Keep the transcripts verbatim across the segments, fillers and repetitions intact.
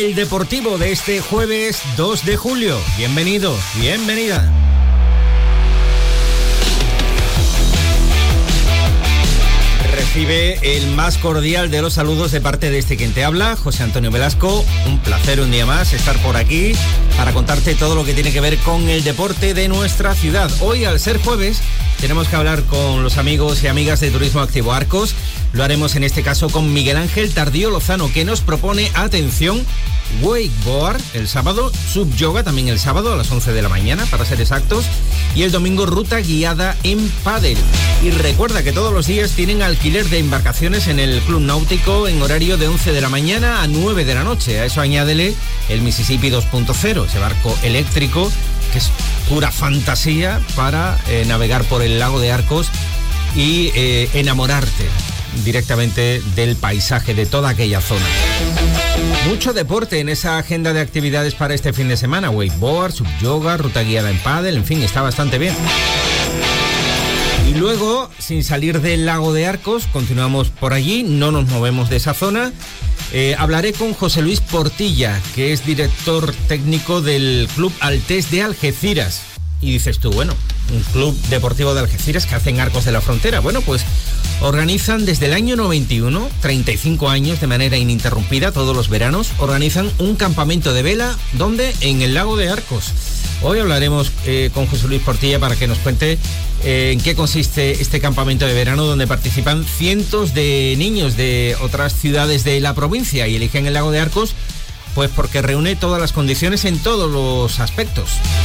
El deportivo de este jueves dos de julio. Bienvenido, bienvenida. Recibe el más cordial de los saludos de parte de este quien te habla, José Antonio Velasco. Un placer un día más estar por aquí para contarte todo lo que tiene que ver con el deporte de nuestra ciudad. Hoy, al ser jueves, tenemos que hablar con los amigos y amigas de Turismo Activo Arcos. Lo haremos en este caso con Miguel Ángel Tardío Lozano, que nos propone, atención, wakeboard el sábado, sub yoga también el sábado a las once de la mañana, para ser exactos, y el domingo ruta guiada en pádel. Y recuerda que todos los días tienen alquiler de embarcaciones en el Club Náutico en horario de once de la mañana a nueve de la noche. A eso añádele el Mississippi dos punto cero, ese barco eléctrico que es pura fantasía para eh, navegar por el lago de Arcos y eh, enamorarte directamente del paisaje de toda aquella zona. Mucho deporte en esa agenda de actividades para este fin de semana. Wakeboard, subyoga, ruta guiada en pádel, en fin, está bastante bien. Y luego, sin salir del lago de Arcos, continuamos por allí, no nos movemos de esa zona. Eh, hablaré con José Luis Portilla, que es director técnico del Club Altés de Algeciras. Y dices tú, bueno, un club deportivo de Algeciras que hacen Arcos de la Frontera. Bueno, pues organizan desde el año noventa y uno, treinta y cinco años de manera ininterrumpida, todos los veranos, organizan un campamento de vela, ¿dónde? En el lago de Arcos. Hoy hablaremos eh, con José Luis Portilla para que nos cuente eh, en qué consiste este campamento de verano, donde participan cientos de niños de otras ciudades de la provincia y eligen el lago de Arcos, pues porque reúne todas las condiciones en todos los aspectos.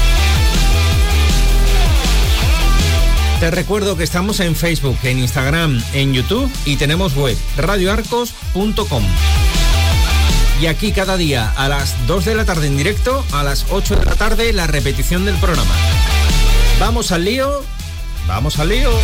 Te recuerdo que estamos en Facebook, en Instagram, en YouTube y tenemos web, radio arcos punto com. Y aquí cada día a las dos de la tarde en directo, a las ocho de la tarde la repetición del programa. Vamos al lío, vamos al lío.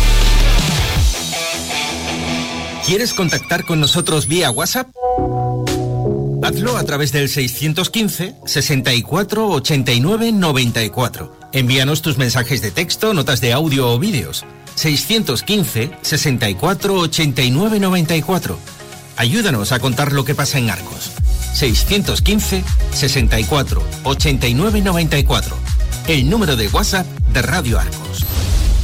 ¿Quieres contactar con nosotros vía WhatsApp? Hazlo a través del seiscientos quince, sesenta y cuatro, ochenta y nueve, noventa y cuatro. Envíanos tus mensajes de texto, notas de audio o vídeos. seiscientos quince, sesenta y cuatro, ochenta y nueve, noventa y cuatro. Ayúdanos a contar lo que pasa en Arcos. seiscientos quince, sesenta y cuatro, ochenta y nueve, noventa y cuatro. El número de WhatsApp de Radio Arcos.